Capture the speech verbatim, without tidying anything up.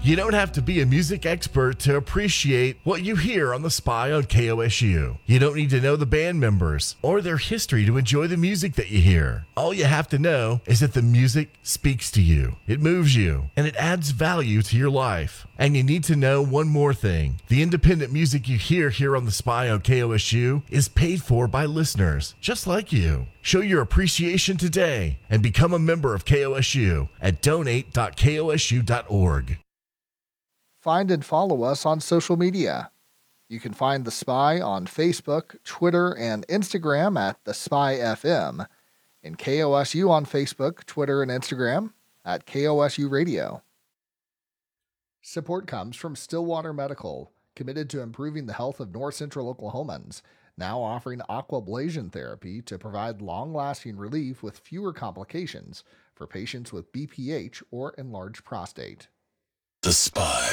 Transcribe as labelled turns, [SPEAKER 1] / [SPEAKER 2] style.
[SPEAKER 1] You don't have to be a music expert to appreciate what you hear on The Spy on K O S U. You don't need to know the band members or their history to enjoy the music that you hear. All you have to know is that the music speaks to you, it moves you, and it adds value to your life. And you need to know one more thing. The independent music you hear here on The Spy on K O S U is paid for by listeners just like you. Show your appreciation today and become a member of K O S U at donate dot K O S U dot org.
[SPEAKER 2] Find and follow us on social media. You can find The Spy on Facebook, Twitter, and Instagram at The Spy F M, and K O S U on Facebook, Twitter, and Instagram at K O S U Radio. Support comes from Stillwater Medical, committed to improving the health of North Central Oklahomans, now offering aquablation therapy to provide long-lasting relief with fewer complications for patients with B P H or enlarged prostate.
[SPEAKER 3] The Spy.